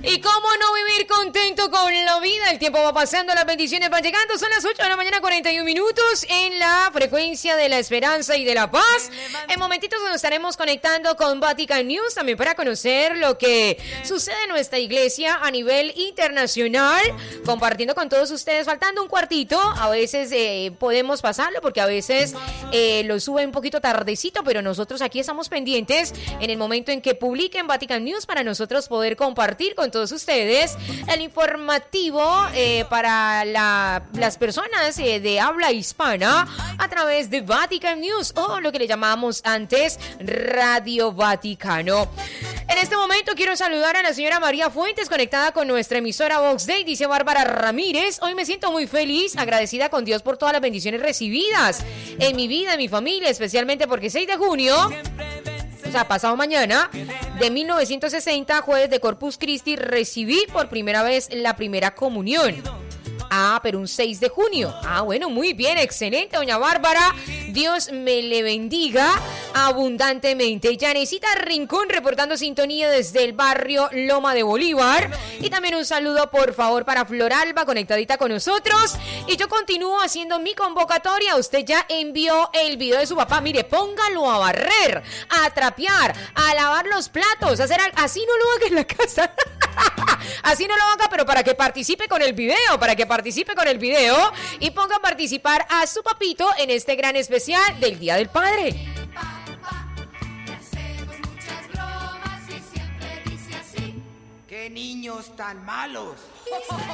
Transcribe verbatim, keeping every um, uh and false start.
Y cómo no vivir contento con la vida. El tiempo va pasando, las bendiciones van llegando. Son las ocho de la mañana, cuarenta y un minutos en la frecuencia de la esperanza y de la paz. En momentitos nos estaremos conectando con Vatican News también para conocer lo que sucede en nuestra iglesia a nivel internacional, compartiendo con todos ustedes. Faltando un cuartito, a veces eh, podemos pasarlo porque a veces eh, lo sube un poquito tardecito, pero nosotros aquí estamos pendientes en el momento en que publiquen Vatican News para nosotros poder compartir con todos ustedes el informativo eh, para la, las personas eh, de habla hispana a través de Vatican News o lo que le llamábamos antes Radio Vaticano. En este momento quiero saludar a la señora María Fuentes conectada con nuestra emisora Vox Day, dice Bárbara Ramírez. Hoy me siento muy feliz, agradecida con Dios por todas las bendiciones recibidas en mi vida, en mi familia, especialmente porque seis de junio, o sea, pasado mañana, de mil novecientos sesenta, jueves de Corpus Christi, recibí por primera vez la primera comunión. Ah, pero un seis de junio. Ah, bueno, muy bien, excelente, doña Bárbara. Dios me le bendiga abundantemente. Yanesita Rincón reportando sintonía desde el barrio Loma de Bolívar. Y también un saludo, por favor, para Floralba, conectadita con nosotros. Y yo continúo haciendo mi convocatoria. Usted ya envió el video de su papá. Mire, póngalo a barrer, a trapear, a lavar los platos, a hacer algo. Así no lo haga en la casa. Así no lo haga, pero para que participe con el video, para que participe con el video y ponga a participar a su papito en este gran especial del Día del Padre. ¡Qué niños tan malos!